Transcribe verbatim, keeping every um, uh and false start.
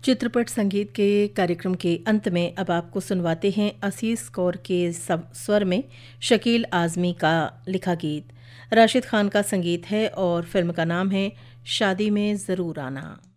चित्रपट संगीत के कार्यक्रम के अंत में अब आपको सुनवाते हैं असीस कौर के स्वर में शकील आज़मी का लिखा गीत। राशिद खान का संगीत है और फिल्म का नाम है शादी में ज़रूर आना।